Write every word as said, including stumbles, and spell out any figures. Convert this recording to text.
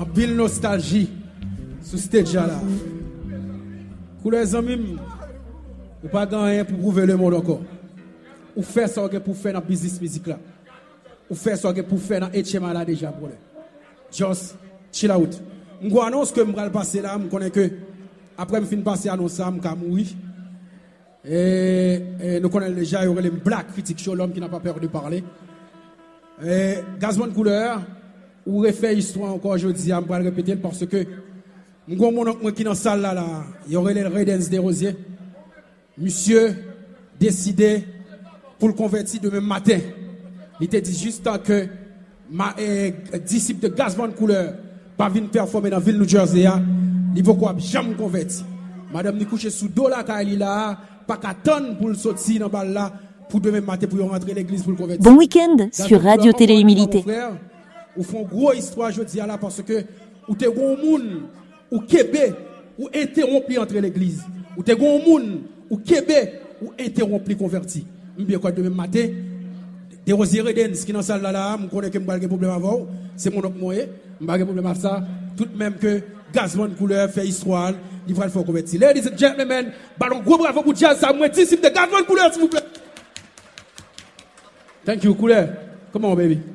En pile nostalgie sur stage là. Couleurs amis, ou pas gagner pour prouver le monde encore. Ou faire ça pour faire dans business musique là. Ou faire ça pour faire dans H M A là déjà pour just chill out. Je annonce que je vais passer là, je connais que après je finis passer annonce ça, je vais mourir. Et, et nous connaissons déjà, il y aurait les black critiques sur l'homme qui n'a pas peur de parler. Et Gazman Couleur, ou refait histoire encore aujourd'hui, je vais répéter parce que je suis mon oncle qui est dans la salle là, là, il y aurait les Redens des Rosiers. Monsieur décidé pour le convertir demain matin. Il était dit juste que ma eh, disciple de Gazman Couleur pas venir performer dans la ville de New Jersey. Il faut quoi jamais convertir. Madame ni couche sous dos là, car elle est là, pas qu'à tonne pour le sortir dans balle là, pour demain matin pour rentrer l'église pour le convertir. Bon week-end sur Radio Télé Humilité. Ou font gros histoire je dis là parce que ou t'es gros monde ou Québec ou interrompu entre l'église. Ou t'es gros monde ou Québec ou interrompu converti. Bien quoi demain matin des Rosiers Redens qui dans salle là là, me connais que me pas de problème avant, c'est mon autre moyen, me pas de problème avec ça, tout de même que Gazman Couleur fait histoire, il va le faire convertir. Ladies and gentlemen, ballon gros bravo pour jazz ça, moi disciple de Gazman Couleur s'il vous plaît. Thank you Couleur. Come on baby.